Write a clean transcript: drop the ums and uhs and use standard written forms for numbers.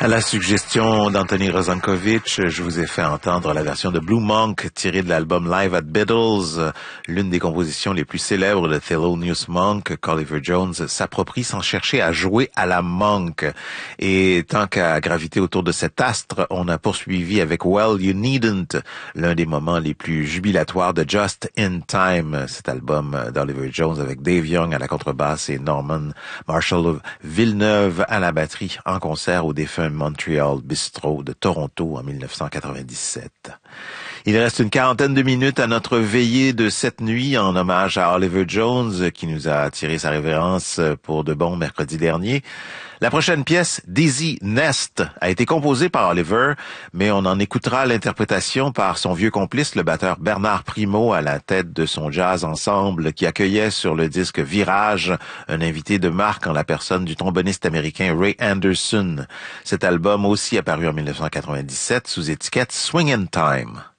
À la suggestion d'Anthony Rosankovitch, je vous ai fait entendre la version de Blue Monk tirée de l'album Live at Biddles, l'une des compositions les plus célèbres de Thelonious Monk, qu'Oliver Jones s'approprie sans chercher à jouer à la Monk. Et tant qu'à graviter autour de cet astre, on a poursuivi avec Well You Needn't, l'un des moments les plus jubilatoires de Just in Time, cet album d'Oliver Jones avec Dave Young à la contrebasse et Norman Marshall Villeneuve à la batterie en concert au défunt Montreal Bistro de Toronto en 1997. Il reste une quarantaine de minutes à notre veillée de cette nuit en hommage à Oliver Jones qui nous a tiré sa révérence pour de bon mercredi dernier. La prochaine pièce, Dizzy Nest, a été composée par Oliver, mais on en écoutera l'interprétation par son vieux complice, le batteur Bernard Primo, à la tête de son jazz ensemble qui accueillait sur le disque Virage un invité de marque en la personne du tromboniste américain Ray Anderson. Cet album aussi apparu en 1997 sous étiquette Swingin' Time.